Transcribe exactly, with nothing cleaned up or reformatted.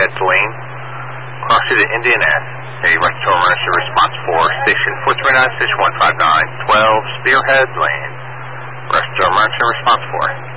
Spearheads Lane. Cross to the Indian F. A respiratory emergency response for Station four three nine, Station one five nine, twelve Spearhead Lane. Respiratory emergency response for.